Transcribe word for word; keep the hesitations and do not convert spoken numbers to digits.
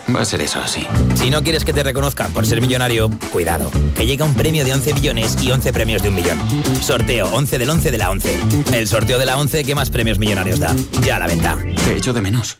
Va a ser eso, sí. Si no quieres que te reconozcan por ser millonario, cuidado, que llega un premio de once millones y once premios de un millón. Sorteo once del once de la once. El sorteo de la once que más premios millonarios da. Ya a la venta. Te echo de menos.